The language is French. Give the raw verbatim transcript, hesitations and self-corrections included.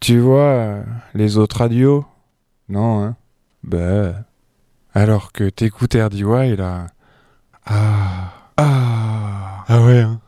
Tu vois, euh, les autres radios? Non, hein? Bah. Alors que t'écoutes R D Y, là. Ah. Ah. Ah ouais, hein?